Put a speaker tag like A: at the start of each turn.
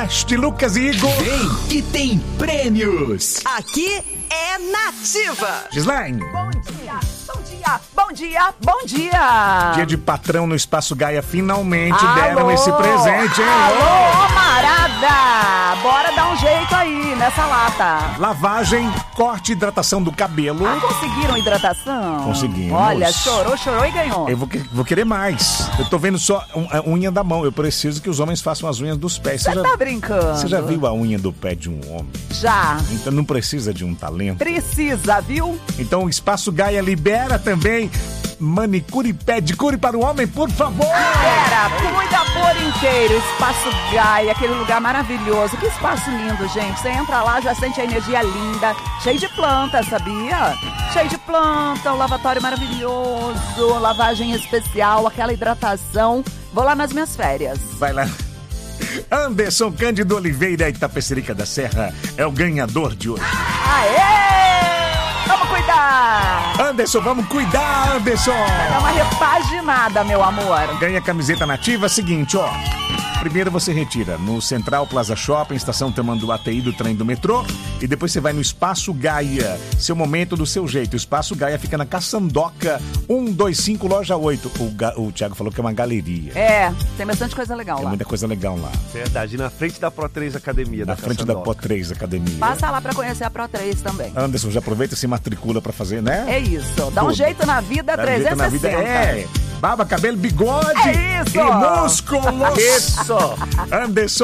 A: Este Lucas e Igor.
B: Vem que tem prêmios.
C: Aqui é Nativa.
A: Gislaine.
C: Bom dia, bom dia, bom dia, bom dia.
A: Dia de patrão no Espaço Gaia. Finalmente deram esse presente, hein?
C: Alô, camarada. Bora dar um jeito aí nessa lata.
A: Lavagem, corte e hidratação do cabelo.
C: Conseguiram hidratação?
A: Conseguimos.
C: Olha, chorou e ganhou.
A: Eu vou querer mais. Eu tô vendo só a unha da mão. Eu preciso que os homens façam as unhas dos pés.
C: Você tá brincando?
A: Você já viu a unha do pé de um homem?
C: Já.
A: Então não precisa de um talento.
C: Precisa, viu?
A: Então o Espaço Gaia libera também manicure e pedicure para o homem, por favor.
C: Libera, cuida por inteiro. Espaço Gaia, aquele lugar maravilhoso. Que espaço lindo, gente. Você entra lá, já sente a energia linda. Cheio de planta, sabia? Cheio de planta, um lavatório maravilhoso, lavagem especial, aquela hidratação. Vou lá nas minhas férias.
A: Vai lá. Anderson Cândido Oliveira, Itapecerica da Serra, é o ganhador de hoje.
C: Aê! Vamos cuidar!
A: Anderson, vamos cuidar, Anderson!
C: Vai dar uma repaginada, meu amor.
A: Ganha camiseta Nativa, seguinte, ó. Primeiro você retira no Central Plaza Shopping, estação Tamanduateí do trem do metrô, e depois você vai no Espaço Gaia, seu momento do seu jeito. O Espaço Gaia fica na Caçandoca 125, loja 8. O Thiago falou que é uma galeria.
C: É, tem bastante coisa legal
A: Tem
C: lá.
A: muita coisa legal lá.
D: Verdade, na frente da Pro 3 Academia.
A: Na frente da Pro 3 Academia.
C: Passa lá pra conhecer a Pro 3 também.
A: Anderson, já aproveita e se matricula pra fazer, né?
C: É isso, dá um
A: Tudo.
C: jeito na vida,
A: Dá um jeito
C: 360.
A: na vida, é. Barba, cabelo, bigode
C: É isso.
A: e músculos.
D: Isso!
A: Anderson